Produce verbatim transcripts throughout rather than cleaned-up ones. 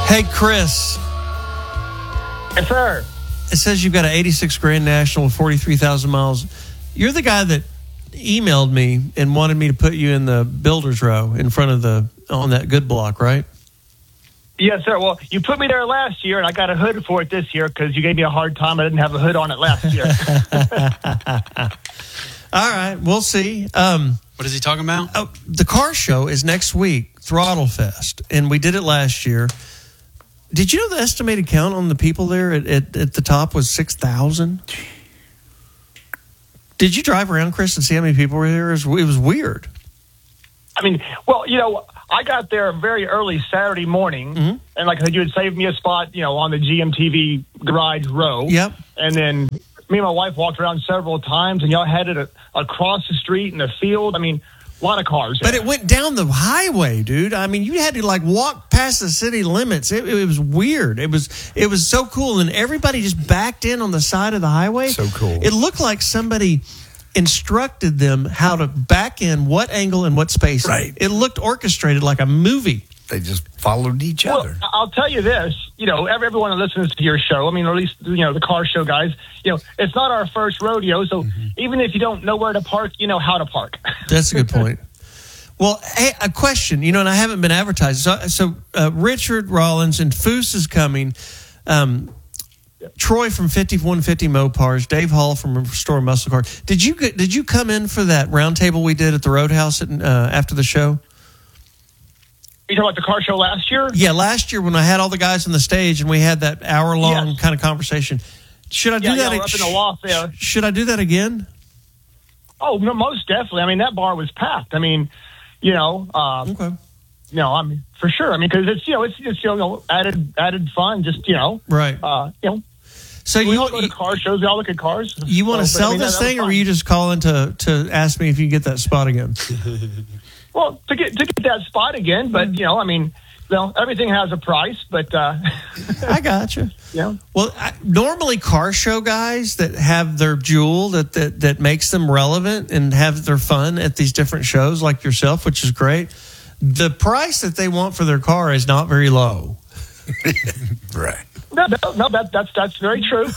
Hey, Chris. Yes, sir. It says you've got an eighty-six Grand National with forty-three thousand miles. You're the guy that emailed me and wanted me to put you in the builder's row in front of the, on that good block, right? Yes, sir. Well, you put me there last year, and I got a hood for it this year because you gave me a hard time. I didn't have a hood on it last year. All right, we'll see. Um, what is he talking about? Oh, the car show is next week, Throttle Fest, and we did it last year. Did you know the estimated count on the people there at, at, at the top was six thousand? Did you drive around, Chris, and see how many people were there? It was, it was weird. I mean, well, you know, I got there very early Saturday morning, mm-hmm. and like I said, you had saved me a spot, you know, on the G M T V garage row. Yep. And then me and my wife walked around several times, and y'all headed a, across the street in the field. I mean, a lot of cars. But there. it went down the highway, dude. I mean, you had to like walk past the city limits. It, it was weird. It was it was so cool, and everybody just backed in on the side of the highway. So cool. It looked like somebody instructed them how to back in, what angle and what space. Right. It looked orchestrated like a movie. They just followed each well, other. I'll tell you this, you know, everyone that listens to your show, I mean, or at least, you know, the car show guys, you know, it's not our first rodeo. So mm-hmm. even if you don't know where to park, you know how to park. That's a good point. Well, hey, a question, you know, and I haven't been advertised. So, so uh, Richard Rollins and Foose is coming. Um, Troy from fifty-one fifty Mopars, Dave Hall from Restore Muscle Car. Did you did you come in for that roundtable we did at the Roadhouse at, uh, after the show? You talking about the car show last year? Yeah, last year when I had all the guys on the stage and we had that hour long yes. kind of conversation. Should I do yeah, that? Yeah, up in the loft there. Should I do that again? Oh, no, most definitely. I mean, that bar was packed. I mean, you know, um, okay. You know, I mean, for sure. I mean, because it's you know, it's just you know, added added fun. Just you know, right. Uh, you know. So we you all go to car shows. We all look at cars. You want to so, sell I mean, this that, that thing, or were you just calling to to ask me if you can get that spot again? Well, to get to get that spot again, but you know, I mean, well, everything has a price, but uh, I gotcha. Yeah. Well, I, normally car show guys that have their jewel that, that that makes them relevant and have their fun at these different shows, like yourself, which is great. The price that they want for their car is not very low. Right. No, no, no, that, that's that's very true.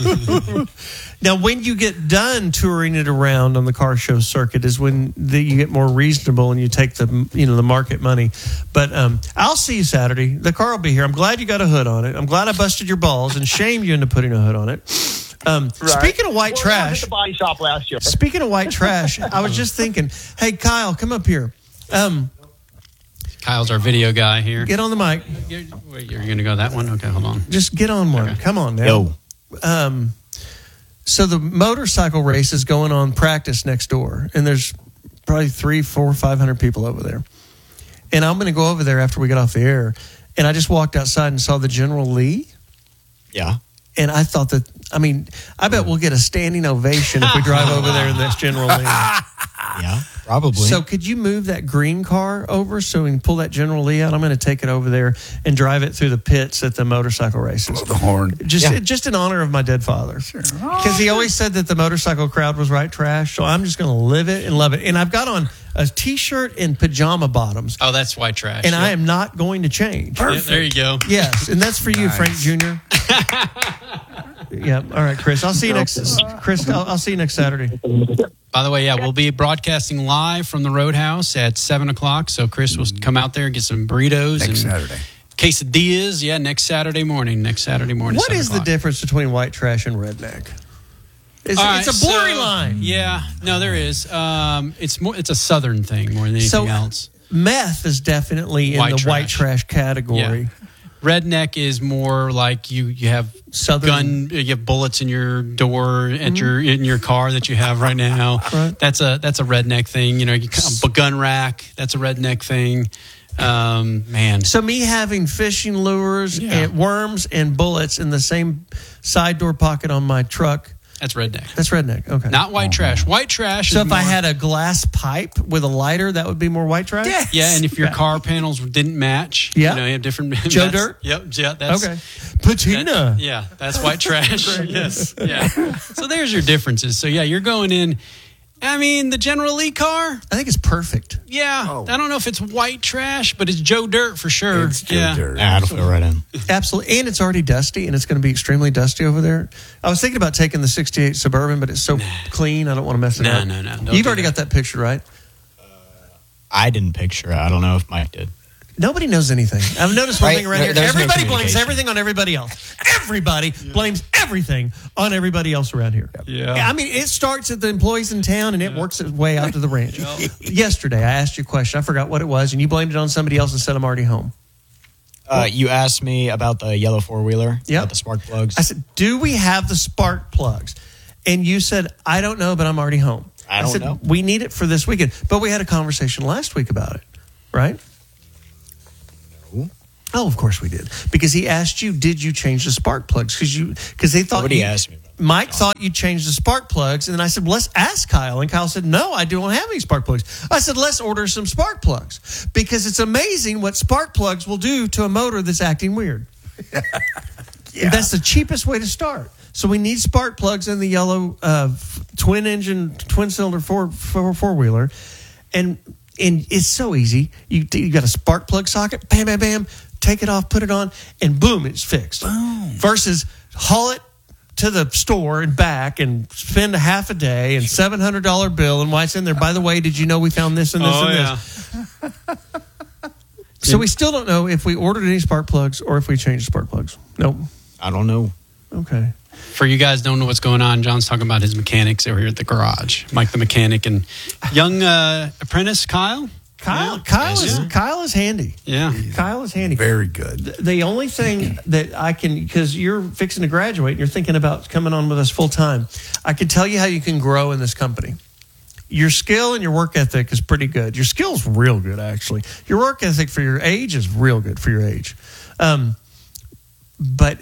Now, when you get done touring it around on the car show circuit, is when the, you get more reasonable and you take the you know the market money. But um, I'll see you Saturday. The car will be here. I'm glad you got a hood on it. I'm glad I busted your balls and shamed you into putting a hood on it. Um, right. Speaking of white well, trash, I was at the body shop last year. Speaking of white trash, I was just thinking, hey Kyle, come up here. Um, Kyle's our video guy here. Get on the mic. You're, wait, you're going to go that one? Okay, hold on. Just get on one. Okay. Come on now. Yo. Um, so the motorcycle race is going on practice next door, and there's probably three, four, five hundred people over there. And I'm going to go over there after we get off the air. And I just walked outside and saw the General Lee. Yeah. And I thought that, I mean, I bet we'll get a standing ovation if we drive over there in this General Lee. Yeah, probably. So could you move that green car over so we can pull that General Lee out? I'm going to take it over there and drive it through the pits at the motorcycle races. Blow the horn. Just, yeah. just in honor of my dead father. Sure. Because he always said that the motorcycle crowd was right trash. So I'm just going to live it and love it. And I've got on a T-shirt and pajama bottoms. Oh, that's white trash. And yeah. I am not going to change. Yeah, there you go. Yes, and that's for you, nice. Frank Junior Yeah. All right, Chris. I'll see you next. Chris, I'll, I'll see you next Saturday. By the way, yeah, we'll be broadcasting live from the Roadhouse at seven o'clock. So Chris will come out there and get some burritos next and Saturday. quesadillas. Yeah, next Saturday morning. Next Saturday morning. What is o'clock. the difference between white trash and redneck? It's, All it's right, a blurry so, line. Yeah, no, there is. Um, it's more. It's a Southern thing more than anything So, else. Meth is definitely in White the trash. white trash category. Yeah. Redneck is more like you. You have Southern gun. You have bullets in your door at mm-hmm. your in your car that you have right now. Right. That's a that's a redneck thing. You know, you, a gun rack. That's a redneck thing. Um, man. So me having fishing lures Yeah. and worms and bullets in the same side door pocket on my truck. That's redneck. That's redneck. Okay. Not white trash. White trash So is if more, I had a glass pipe with a lighter, that would be more white trash? Yes. yeah, and if your Yeah. car panels didn't match, Yeah. you know, you have different Joe that's- Dirt? Yep, yeah, that's Okay. Patina. that- yeah, that's white trash. Yes. Yeah. So there's your differences. So yeah, you're going in I mean, the General Lee car. I think it's perfect. Yeah, Oh. I don't know if it's white trash, but it's Joe Dirt for sure. It's Joe yeah. Dirt. Yeah, it'll fit right in. Absolutely. And it's already dusty, and it's going to be extremely dusty over there. I was thinking about taking the sixty-eight Suburban, but it's so clean, I don't want to mess it No, up. no, no. Don't You've do already that. got that picture, right? I didn't picture it. I don't know if Mike did. Nobody knows anything. I've noticed one Right. thing around There- here. there's no Everybody blames communication. everything on everybody else. Everybody blames everything on everybody else around here. Yeah. I mean, it starts at the employees in town and it works its way out to the ranch. Yesterday, I asked you a question. I forgot what it was, and you blamed it on somebody else and said, I'm already home. Uh, you asked me about the yellow four wheeler. Yep. About the spark plugs. I said, do we have the spark plugs? And you said, I don't know, but I'm already home. I don't said, know. we need it for this weekend. But we had a conversation last week about it, right? No. Oh, of course we did. Because he asked you, did you change the spark plugs? Because you, because they thought Nobody you, asked me about that. Mike thought you changed the spark plugs, and then I said, well, let's ask Kyle. And Kyle said, no, I don't have any spark plugs. I said, let's order some spark plugs because it's amazing what spark plugs will do to a motor that's acting weird. Yeah. That's the cheapest way to start. So we need spark plugs in the yellow uh, twin engine, twin cylinder four four four wheeler, and and it's so easy. You you got a spark plug socket, bam, bam, bam. Take it off, put it on, and boom, it's fixed. Boom. Versus haul it to the store and back and spend a half a day and seven hundred dollar bill, and why it's in there. By the way, did you know we found this and this Oh, and yeah. this? So we still don't know if we ordered any spark plugs or if we changed spark plugs. Nope. I don't know. Okay. For you guys don't know what's going on, John's talking about his mechanics over here at the garage. Mike the mechanic and young uh, apprentice Kyle. Kyle, Yeah. Kyle is Yeah. Kyle is handy. Yeah. Kyle is handy. Very good. The only thing that I can, because you're fixing to graduate and you're thinking about coming on with us full time, I can tell you how you can grow in this company. Your skill and your work ethic is pretty good. Your skill's real good, actually. Your work ethic for your age is real good for your age. Um, but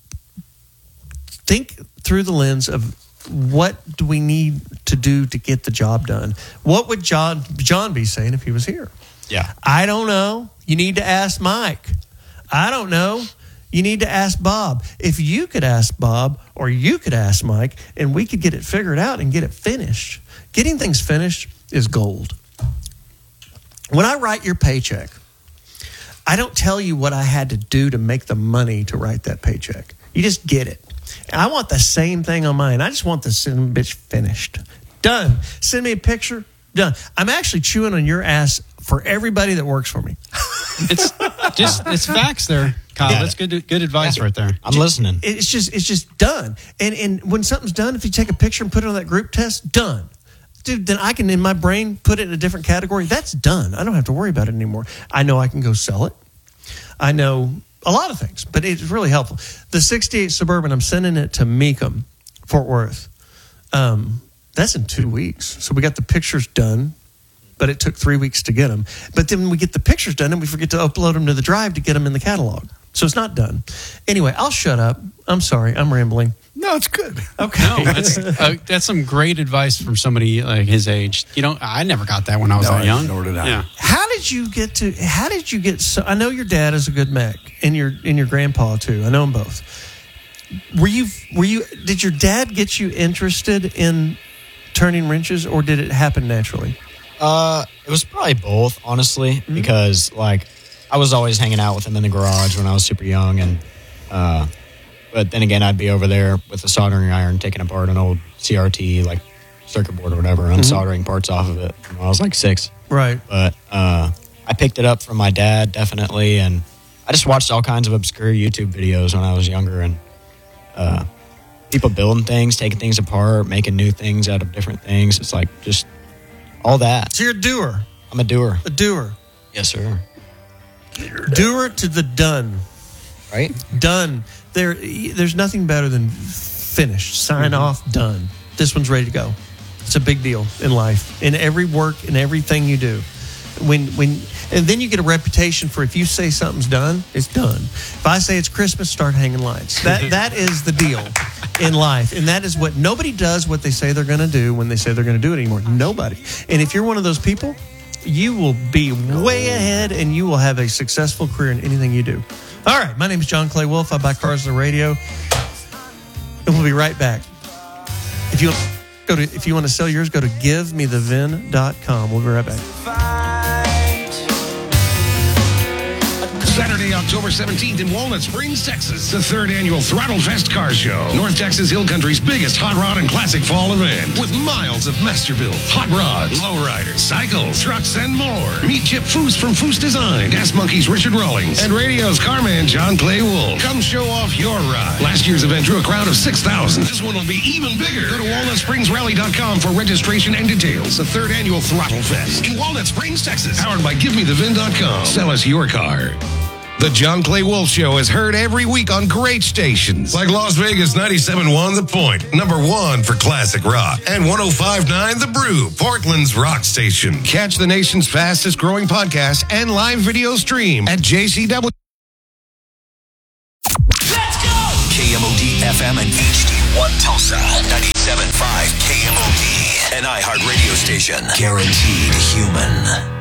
think through the lens of what do we need to do to get the job done? What would John John be saying if he was here? Yeah. I don't know. You need to ask Mike. I don't know. You need to ask Bob. If you could ask Bob or you could ask Mike and we could get it figured out and get it finished. Getting things finished is gold. When I write your paycheck, I don't tell you what I had to do to make the money to write that paycheck. You just get it. And I want the same thing on mine. I just want the son of a bitch finished. Done. Send me a picture. Done. I'm actually chewing on your ass for everybody that works for me. It's just it's facts there, Kyle. Yeah. That's good good advice right there. I'm listening. It's just it's just done. And and when something's done, if you take a picture and put it on that group test, done. Dude, then I can in my brain put it in a different category. That's done. I don't have to worry about it anymore. I know I can go sell it. I know a lot of things, but it's really helpful. The sixty-eight Suburban, I'm sending it to Meekum, Fort Worth. Um, that's in two weeks. So we got the pictures done, but it took three weeks to get them. But then we get the pictures done and we forget to upload them to the drive to get them in the catalog. So it's not done. Anyway, I'll shut up. I'm sorry. I'm rambling. No, it's good. Okay. No, that's uh, that's some great advice from somebody like his age. You know, I never got that when I was No, that I- young. nor did I. Yeah. How did you get to? How did you get? So I know your dad is a good mech, and your and your grandpa too. I know them both. Were you? Were you? Did your dad get you interested in turning wrenches, or did it happen naturally? Uh, it was probably both, honestly, Mm-hmm. because like I was always hanging out with him in the garage when I was super young, and uh, but then again, I'd be over there with a soldering iron taking apart an old C R T like circuit board or whatever, Mm-hmm. unsoldering parts off of it when I was like six. Right. But uh, I picked it up from my dad definitely, and I just watched all kinds of obscure YouTube videos when I was younger, and uh, people building things, taking things apart, making new things out of different things. It's like just all that. So you're a doer. I'm a doer. A doer. Yes, sir. Doer to the done. Right? Done. There. There's nothing better than finished. Sign off. Done. This one's ready to go. It's a big deal in life, in every work, in everything you do. When when and then you get a reputation for if you say something's done, it's done. If I say it's Christmas, start hanging lights. That that is the deal in life, and that is what nobody does. What they say they're going to do when they say they're going to do it anymore. Nobody. And if you're one of those people, you will be way ahead, and you will have a successful career in anything you do. All right, my name is John Clay Wolf. I buy cars on the radio, and we'll be right back. If you. Go to if you want to sell yours, go to give me the vin dot com. We'll be right back. Saturday, October seventeenth in Walnut Springs, Texas. The third annual Throttle Fest Car Show. North Texas Hill Country's biggest hot rod and classic fall event. With miles of Masterbuilt, hot rods, lowriders, cycles, trucks, and more. Meet Chip Foose from Foose Design, Gas Monkeys Richard Rawlings, and Radio's carman John Clay Wolf. Come show off your ride. Last year's event drew a crowd of six thousand. This one will be even bigger. Go to walnut springs rally dot com for registration and details. The third annual Throttle Fest in Walnut Springs, Texas. Powered by give me the vin dot com. Sell us your car. The John Clay Wolf Show is heard every week on great stations like Las Vegas ninety-seven point one The Point, number one for classic rock, and one oh five point nine The Brew, Portland's rock station. Catch the nation's fastest growing podcast and live video stream at J C W. Let's go! K M O D F M and H D one Tulsa, ninety-seven point five K M O D, an iHeart radio station, guaranteed human.